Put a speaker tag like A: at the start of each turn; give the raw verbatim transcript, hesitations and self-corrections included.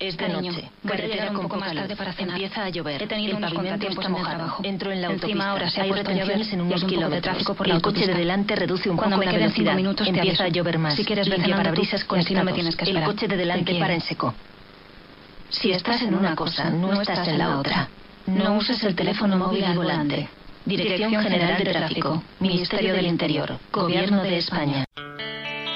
A: Es de
B: Cariño,
A: noche.
B: voy a
A: Carretera
B: llegar un
A: con
B: poco
A: poca
B: más tarde
A: luz.
B: para cenar.
A: Empieza a llover.
B: He tenido
A: el
B: unos
A: pavimento
B: contratiempos
A: está
B: en el
A: mojado.
B: trabajo.
A: Entro en la
B: Encima
A: autopista.
B: ahora se ha
A: Hay
B: puesto a
A: retenciones
B: llover
A: en
B: y
A: unos
B: hay un poco de
A: kilómetros.
B: tráfico por la
A: El coche de
B: autopista.
A: delante reduce un
B: Cuando
A: poco
B: me
A: la
B: queden cinco
A: velocidad.
B: minutos te
A: Empieza a
B: aviso.
A: llover más.
B: Si quieres, ve
A: Limpia
B: cenando
A: parabrisas
B: tú,
A: con
B: y así no me
A: estratos.
B: tienes que
A: El
B: esperar.
A: coche de
B: Te
A: delante
B: quiero.
A: para en seco. Si estás en una cosa, no estás en la otra. No uses el teléfono móvil al volante. Dirección General de Tráfico. Ministerio del Interior. Gobierno de España.